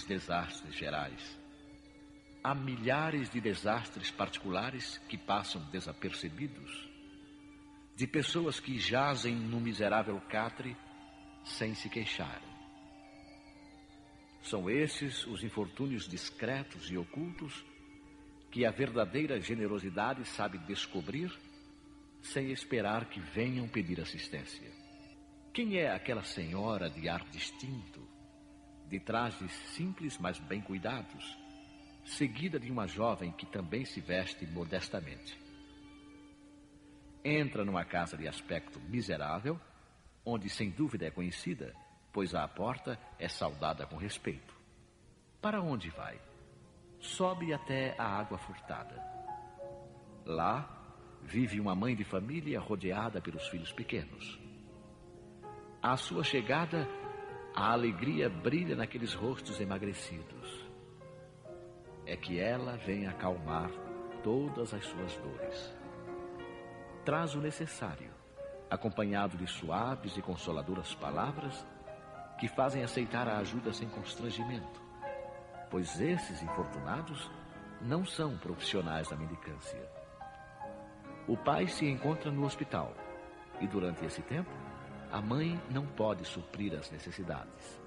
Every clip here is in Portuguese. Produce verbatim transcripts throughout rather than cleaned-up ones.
desastres gerais. Há milhares de desastres particulares que passam desapercebidos, de pessoas que jazem no miserável catre sem se queixarem. São esses os infortúnios discretos e ocultos que a verdadeira generosidade sabe descobrir sem esperar que venham pedir assistência. Quem é aquela senhora de ar distinto, de trajes simples mas bem cuidados, seguida de uma jovem que também se veste modestamente? Entra numa casa de aspecto miserável, onde sem dúvida é conhecida, pois à porta é saudada com respeito. Para onde vai? Sobe até a água furtada. Lá vive uma mãe de família rodeada pelos filhos pequenos. À sua chegada, a alegria brilha naqueles rostos emagrecidos. É que ela vem acalmar todas as suas dores. Traz o necessário, acompanhado de suaves e consoladoras palavras que fazem aceitar a ajuda sem constrangimento, pois esses infortunados não são profissionais da mendicância. O pai se encontra no hospital e durante esse tempo a mãe não pode suprir as necessidades.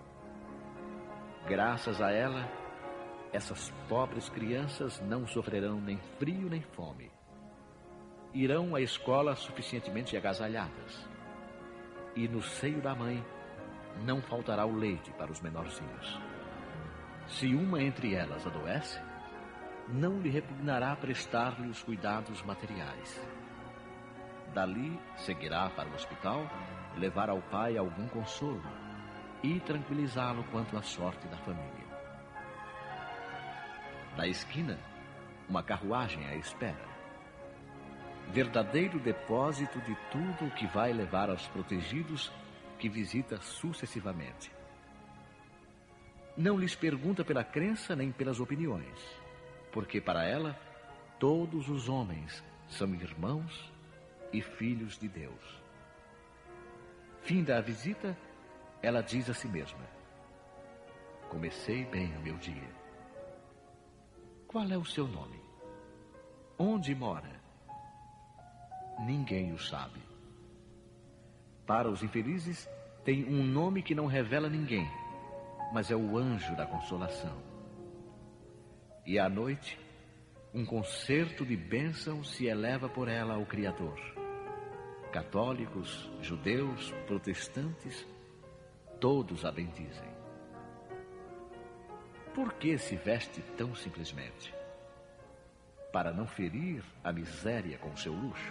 Graças a ela, essas pobres crianças não sofrerão nem frio nem fome. Irão à escola suficientemente agasalhadas. E no seio da mãe não faltará o leite para os menorzinhos. Se uma entre elas adoece, não lhe repugnará prestar-lhe os cuidados materiais. Dali seguirá para o hospital levar ao pai algum consolo e tranquilizá-lo quanto à sorte da família. Na esquina, uma carruagem à espera. Verdadeiro depósito de tudo o que vai levar aos protegidos que visita sucessivamente. Não lhes pergunta pela crença nem pelas opiniões, porque para ela todos os homens são irmãos e filhos de Deus. Finda a visita, ela diz a si mesma: comecei bem o meu dia. Qual é o seu nome? Onde mora? Ninguém o sabe. Para os infelizes, tem um nome que não revela ninguém, mas é o anjo da consolação. E à noite, um concerto de bênçãos se eleva por ela ao Criador. Católicos, judeus, protestantes, todos a bendizem. Por que se veste tão simplesmente? Para não ferir a miséria com seu luxo.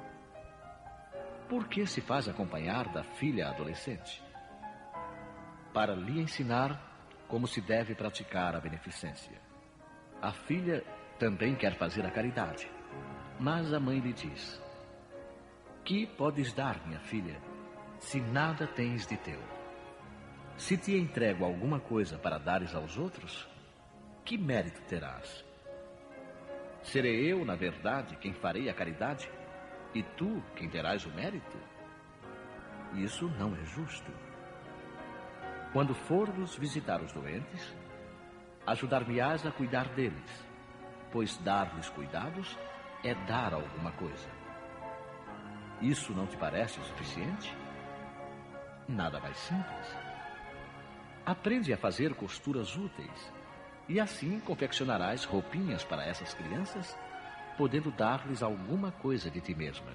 Por que se faz acompanhar da filha adolescente? Para lhe ensinar como se deve praticar a beneficência. A filha também quer fazer a caridade, mas a mãe lhe diz: que podes dar, minha filha, se nada tens de teu? Se te entrego alguma coisa para dares aos outros, que mérito terás? Serei eu, na verdade, quem farei a caridade, e tu quem terás o mérito? Isso não é justo. Quando fores visitar os doentes, ajudar-me-ás a cuidar deles, pois dar-lhes cuidados é dar alguma coisa. Isso não te parece o suficiente? Nada mais simples. Aprende a fazer costuras úteis, e assim confeccionarás roupinhas para essas crianças, podendo dar-lhes alguma coisa de ti mesma.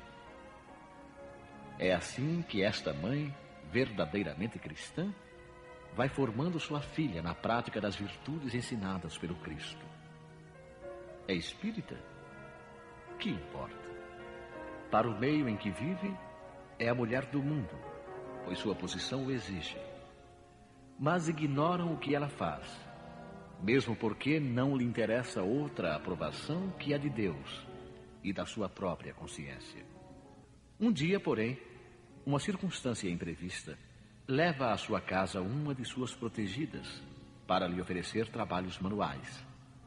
É assim que esta mãe, verdadeiramente cristã, vai formando sua filha na prática das virtudes ensinadas pelo Cristo. É espírita? Que importa? Para o meio em que vive, é a mulher do mundo, pois sua posição o exige. Mas ignoram o que ela faz, mesmo porque não lhe interessa outra aprovação que a de Deus e da sua própria consciência. Um dia, porém, uma circunstância imprevista leva à sua casa uma de suas protegidas para lhe oferecer trabalhos manuais.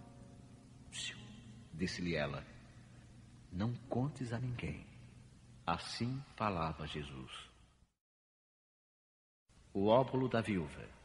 Disse-lhe ela: não contes a ninguém. Assim falava Jesus. O óbolo da viúva.